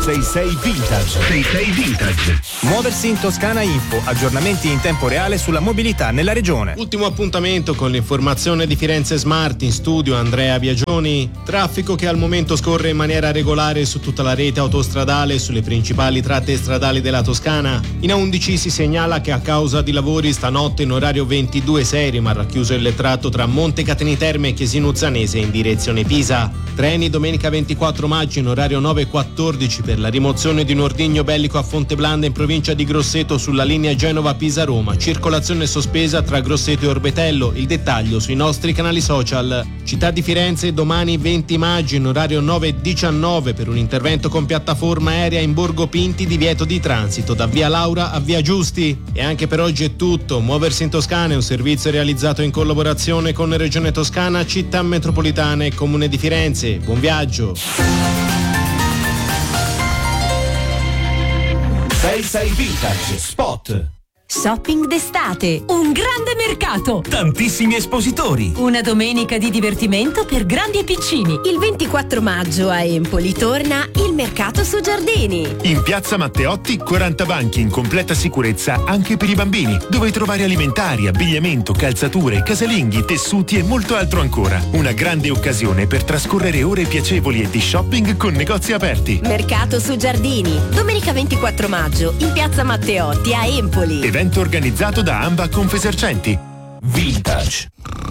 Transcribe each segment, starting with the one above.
66 Vintage. 66 Vintage. Muoversi in Toscana Info, aggiornamenti in tempo reale sulla mobilità nella regione. Ultimo appuntamento con l'informazione di Firenze Smart, in studio Andrea Biagioni. Traffico che al momento scorre in maniera regolare su tutta la rete autostradale e sulle principali tratte stradali della Toscana. In A11 si segnala che a causa di lavori stanotte in orario 22/6 rimarrà chiuso il tratto tra Montecatini Terme e Chiesino Uzzanese in direzione Pisa. Treni domenica 24 maggio in orario 9:14 per la rimozione di un ordigno bellico a Fonteblanda in provincia di Grosseto sulla linea Genova-Pisa-Roma. Circolazione sospesa tra Grosseto e Orbetello. Il dettaglio sui nostri canali social. Città di Firenze domani 20 maggio in orario 9:19 per un intervento con piattaforma aerea in Borgo Pinti, divieto di transito da via Laura a via Giusti. E anche per oggi è tutto. Muoversi in Toscana è un servizio realizzato in collaborazione con Regione Toscana, Città Metropolitana e Comune di Firenze. Buon viaggio. 66 Vintage Spot. Shopping d'estate, un grande mercato, tantissimi espositori, una domenica di divertimento per grandi e piccini. Il 24 maggio a Empoli torna il mercato su Giardini. In piazza Matteotti 40 banchi in completa sicurezza anche per i bambini, dove trovare alimentari, abbigliamento, calzature, casalinghi, tessuti e molto altro ancora. Una grande occasione per trascorrere ore piacevoli e di shopping con negozi aperti. Mercato su Giardini, domenica 24 maggio in piazza Matteotti a Empoli. Evento organizzato da Amba Confesercenti. Vintage.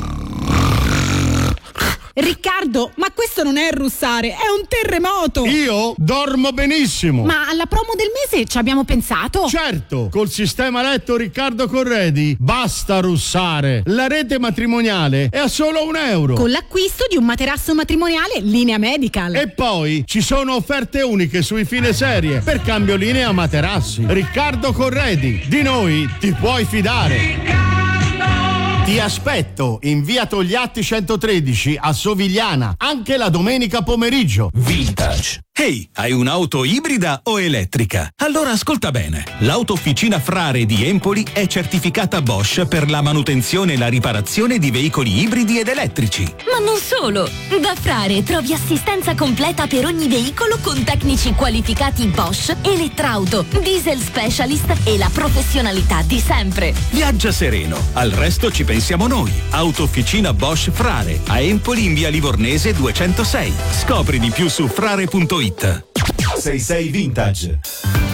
Riccardo, ma questo non è russare, è un terremoto! Io dormo benissimo! Ma alla promo del mese ci abbiamo pensato? Certo! Col sistema letto Riccardo Corredi basta russare! La rete matrimoniale è a solo €1. Con l'acquisto di un materasso matrimoniale linea Medical. E poi ci sono offerte uniche sui fine serie per cambio linea materassi. Riccardo Corredi, di noi ti puoi fidare! Ti aspetto in via Togliatti 113 a Sovigliana, anche la domenica pomeriggio. Vintage. Ehi, hai un'auto ibrida o elettrica? Allora ascolta bene. L'autofficina Frare di Empoli è certificata Bosch per la manutenzione e la riparazione di veicoli ibridi ed elettrici. Ma non solo! Da Frare trovi assistenza completa per ogni veicolo con tecnici qualificati Bosch, Elettrauto, Diesel Specialist e la professionalità di sempre. Viaggia sereno, al resto ci pensiamo noi. Autofficina Bosch Frare, a Empoli in via Livornese 206. Scopri di più su frare.it. 66 Vintage.